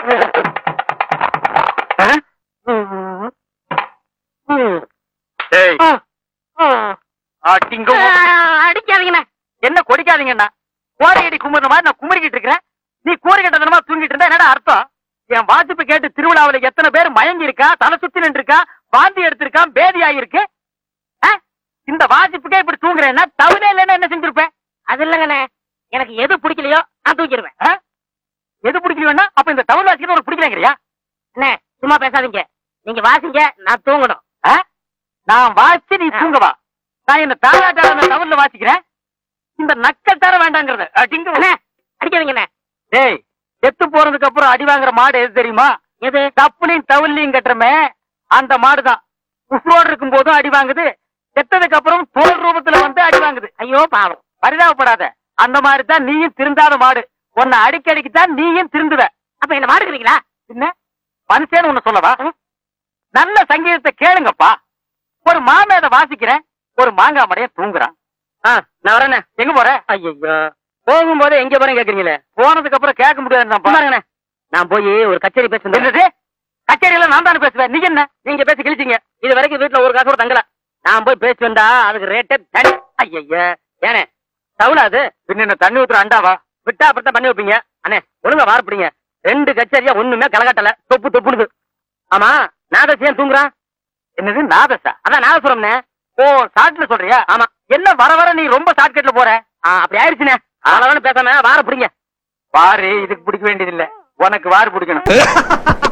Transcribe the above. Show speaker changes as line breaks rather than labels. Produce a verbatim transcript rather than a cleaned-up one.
அடிக்காதீங்கண்ணா. என்ன கொடிக்காதீங்கண்ணா? கோரையடி குமுற மாதிரி நான் குமரிக்கிட்டு இருக்கிறேன். நீ கோரி கட்டதனமா தூங்கிட்டு இருந்தா என்னடா அர்த்தம்? என் வாசிப்பு கேட்டு திருவிழாவில எத்தனை பேர் மயங்கி இருக்கா, தலை சுத்தி நின்று இருக்கா, வாந்தி எடுத்திருக்கான், பேதி ஆயிருக்கு. இந்த வாசிப்புக்கே இப்படி தூங்குறேன்னா தவிர இல்லைன்னா என்ன செஞ்சிருப்பேன்? அது இல்லங்கண்ணே, எனக்கு எது பிடிக்கலையோ நான் தூக்கிடுவேன். எது பிடிக்கலையோன்னா அப்ப இந்த தவறு வாசிக்கிறது உனக்கு பிடிக்கலங்கிறியா? அண்ணே சும்மா பேசாதீங்க. நீங்க வாசிங்க, நான் தூங்கணும். நான் வாசி நீ தூங்கவா? நான் என்ன தாராட்டான தவறுல வாசிக்கிறேன். இந்த நக்கல் தர வேண்டாங்கிறது அடிக்காதீங்கண்ணே. டேய், செத்து போறதுக்கு அப்புறம் அடி வாங்குற மாடு எது தெரியுமா? எது? தப்புலையும் தவுலையும் கட்டுறமே அந்த மாடுதான். உசுரோடு இருக்கும் போதும் அடி வாங்குது, செத்ததுக்கு அப்புறம் தோல் ரூபத்துல வந்து அடி வாங்குது. ஐயோ பாவம், பரிதாபப்படாத. அந்த மாதிரி தான் நீயும் திருந்தாத மாடு. உன்னை அடிக்கடிக்குத்தான் நீயும் திருந்துவ. அப்ப என்ன மாடுக்கிறீங்களா? என்ன மனுஷன்னு உன்னை சொல்லவா? நல்ல சங்கீதத்தை கேளுங்கப்பா. ஒரு மாமேத வாசிக்கிறேன், ஒரு மாங்காய் மடைய தூங்குறான். நான் வரேண்ணே. எங்க போற? ஐயோ, போகும்போது எங்க போறேன் கேக்குறீங்களே? போனதுக்கு அப்புறம் கேட்க முடியாது. நான் போய் ஒரு கச்சேரி பேசுறது. கச்சேரி எல்லாம் நான் தானே பேசுவேன். நீங்க என்ன நீங்க பேசி கிழிச்சிங்க. இது வரைக்கும் வீட்டுல ஒரு காசு கூட தங்கல. நான் போய் பேசி வந்தா அதுக்கு ரேட்டே தனி. ஐயா ஏனே தவுலாது பின்ன தண்ணி ஊத்துற அண்டாவா? விட்டா அப்புறம் பண்ணி வைப்பீங்க. அண்ணே ஒழுங்கா வாரப்பிடிங்க. ரெண்டு கச்சேரியா ஒண்ணுமே கலகட்டல, தொப்பு தொப்புனுது. ஆமா, நாதஸ் ஏன் தூங்குறான்? என்னது நாதஸா? அதான் நாதசுரம்னே. ஓ, ஷார்ட்ல சொல்றியா? ஆமா. என்ன வர வர நீ ரொம்ப ஷார்ட்கட்ல போற? அப்படி ஆயிடுச்சுனே. அதனால பேசாம வார பிடிங்க. வாரு இதுக்கு பிடிக்க வேண்டியது இல்ல, உனக்கு வாரு பிடிக்கணும்.